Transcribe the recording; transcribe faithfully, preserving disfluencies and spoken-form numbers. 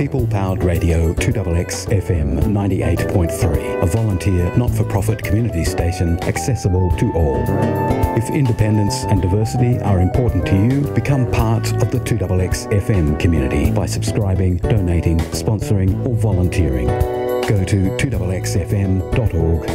People-powered radio two X X F M ninety-eight point three, a volunteer not-for-profit community station accessible to all. If independence and diversity are important to you, become part of the two X X F M community by subscribing, donating, sponsoring or volunteering. Go to two X X F M dot org